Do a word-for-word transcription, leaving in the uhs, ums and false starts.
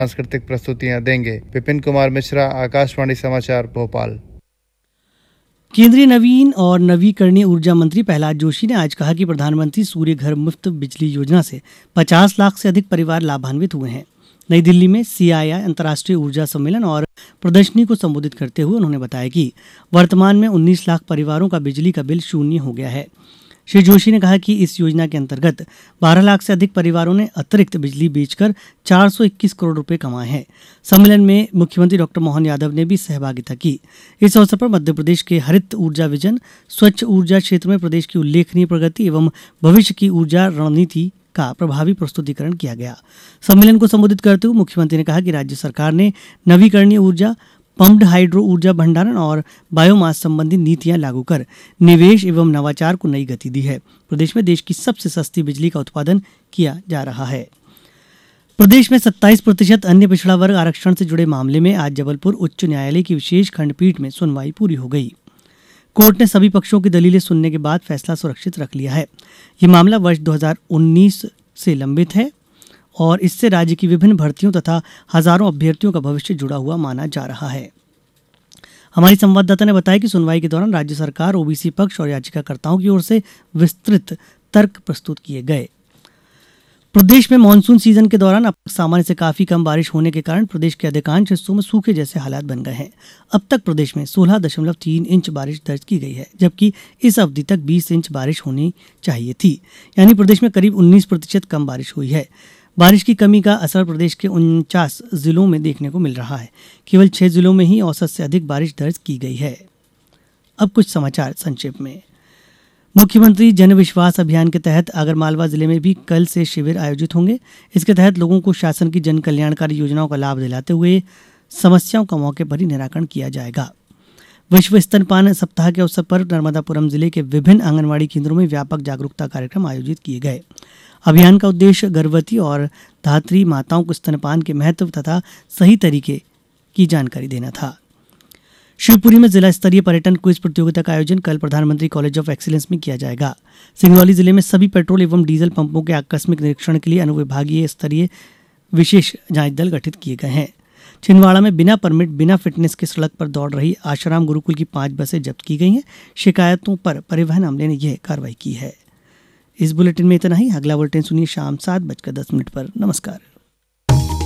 सांस्कृतिक प्रस्तुतियां देंगे। विपिन कुमार मिश्रा, आकाशवाणी समाचार, भोपाल। केंद्रीय नवीन और नवीकरणीय ऊर्जा मंत्री प्रहलाद जोशी ने आज कहा कि प्रधानमंत्री सूर्य घर मुफ्त बिजली योजना से पचास लाख से अधिक परिवार लाभान्वित हुए हैं। नई दिल्ली में सीआईआई अंतर्राष्ट्रीय ऊर्जा सम्मेलन और प्रदर्शनी को संबोधित करते हुए उन्होंने बताया कि वर्तमान में उन्नीस लाख परिवारों का बिजली का बिल शून्य हो गया है। श्री जोशी ने कहा कि इस योजना के अंतर्गत बारह लाख से अधिक परिवारों ने अतिरिक्त बिजली बेचकर चार सौ इक्कीस करोड़ रुपए कमाए हैं। सम्मेलन में मुख्यमंत्री डॉक्टर मोहन यादव ने भी सहभागिता की। इस अवसर पर मध्य प्रदेश के हरित ऊर्जा विजन, स्वच्छ ऊर्जा क्षेत्र में प्रदेश की उल्लेखनीय प्रगति एवं भविष्य की ऊर्जा रणनीति का प्रभावी प्रस्तुतिकरण किया गया। सम्मेलन को संबोधित करते हुए मुख्यमंत्री ने कहा कि राज्य सरकार ने नवीकरणीय ऊर्जा, पम्प्ड हाइड्रो ऊर्जा भंडारण और बायोमास संबंधी नीतियां लागू कर निवेश एवं नवाचार को नई गति दी है। प्रदेश में देश की सबसे सस्ती बिजली का उत्पादन किया जा रहा है। प्रदेश में सत्ताईस प्रतिशत अन्य पिछड़ा वर्ग आरक्षण से जुड़े मामले में आज जबलपुर उच्च न्यायालय की विशेष खंडपीठ में सुनवाई पूरी हो गई। कोर्ट ने सभी पक्षों की दलीलें सुनने के बाद फैसला सुरक्षित रख लिया है। ये मामला वर्ष दो हज़ार उन्नीस से लंबित है और इससे राज्य की विभिन्न भर्तियों तथा हजारों अभ्यर्थियों का भविष्य जुड़ा हुआ माना जा रहा है। हमारी संवाददाता ने बताया कि सुनवाई के दौरान राज्य सरकार, ओबीसी पक्ष और याचिकाकर्ताओं की ओर से विस्तृत तर्क प्रस्तुत किए गए। प्रदेश में मानसून सीजन के दौरान अब तक सामान्य से काफी कम बारिश होने के कारण प्रदेश के अधिकांश हिस्सों में सूखे जैसे हालात बन गए हैं। अब तक प्रदेश में सोलह दशमलव तीन इंच बारिश दर्ज की गई है, जबकि इस अवधि तक बीस इंच बारिश होनी चाहिए थी। यानी प्रदेश में करीब उन्नीस प्रतिशत कम बारिश हुई है। बारिश की कमी का असर प्रदेश के उनचास जिलों में देखने को मिल रहा है। केवल छह जिलों में ही औसत से अधिक बारिश दर्ज की गई है। अब कुछ समाचार संक्षेप में। मुख्यमंत्री जन विश्वास अभियान के तहत आगरमालवा जिले में भी कल से शिविर आयोजित होंगे। इसके तहत लोगों को शासन की जन कल्याणकारी योजनाओं का लाभ दिलाते हुए समस्याओं का मौके पर ही निराकरण किया जाएगा। विश्व स्तनपान सप्ताह के अवसर पर नर्मदापुरम जिले के विभिन्न आंगनबाड़ी केंद्रों में व्यापक जागरूकता कार्यक्रम आयोजित किए गए। अभियान का उद्देश्य गर्भवती और धात्री माताओं को स्तनपान के महत्व तथा सही तरीके की जानकारी देना था। शिवपुरी में जिला स्तरीय पर्यटन क्विज प्रतियोगिता का आयोजन कल प्रधानमंत्री कॉलेज ऑफ एक्सीलेंस में किया जाएगा। सिंगरौली जिले में सभी पेट्रोल एवं डीजल पंपों के आकस्मिक निरीक्षण के लिए अनुविभागीय स्तरीय विशेष जांच दल गठित किए गए हैं। छिंदवाड़ा में बिना परमिट, बिना फिटनेस के सड़क पर दौड़ रही आशाराम गुरुकुल की पांच बसें जब्त की गई हैं। शिकायतों पर परिवहन अमले ने यह कार्रवाई की है। इस बुलेटिन में इतना ही। अगला बुलेटिन सुनिए शाम सात बजकर दस मिनट पर। नमस्कार।